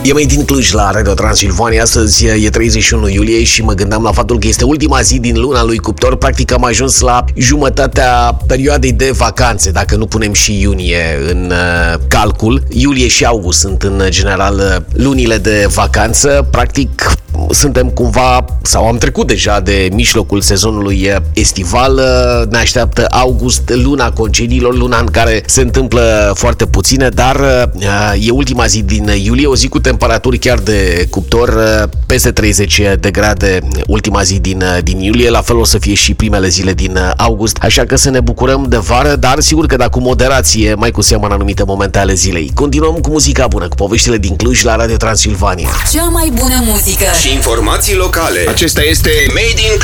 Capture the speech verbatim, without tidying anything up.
E mai din Cluj la Radio Transilvania. Astăzi e treizeci și unu iulie și mă gândeam la faptul că este ultima zi din luna lui Cuptor. Practic am ajuns la jumătatea perioadei de vacanțe, dacă nu punem și iunie în uh, calcul. Iulie și august sunt în general uh, lunile de vacanță. Practic suntem cumva, sau am trecut deja de mijlocul sezonului estival. Ne așteaptă august, luna concediilor, luna în care se întâmplă foarte puține, dar e ultima zi din iulie, o zi cu temperaturi chiar de cuptor, peste treizeci de grade, ultima zi din, din iulie, la fel o să fie și primele zile din august, așa că să ne bucurăm de vară, dar sigur că da, cu moderație, mai cu seamă în anumite momente ale zilei. Continuăm cu muzica bună, cu poveștile din Cluj la Radio Transilvania. Cea mai bună muzică și informații locale. Acesta este Made in